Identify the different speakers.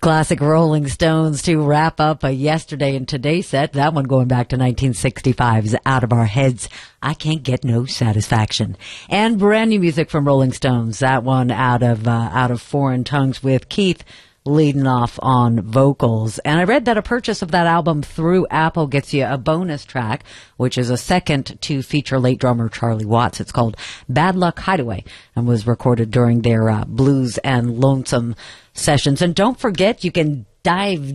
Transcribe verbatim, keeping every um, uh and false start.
Speaker 1: Classic Rolling Stones to wrap up a yesterday and today set. That one going back to nineteen sixty-five's Out of Our Heads. I Can't Get No Satisfaction. And brand new music from Rolling Stones. That one out of, uh, out of Foreign Tongues with Keith leading off on vocals. And I read that a purchase of that album through Apple gets you a bonus track, which is a second to feature late drummer Charlie Watts. It's called Bad Luck Hideaway and was recorded during their uh, Blues and Lonesome sessions. And don't forget, you can dive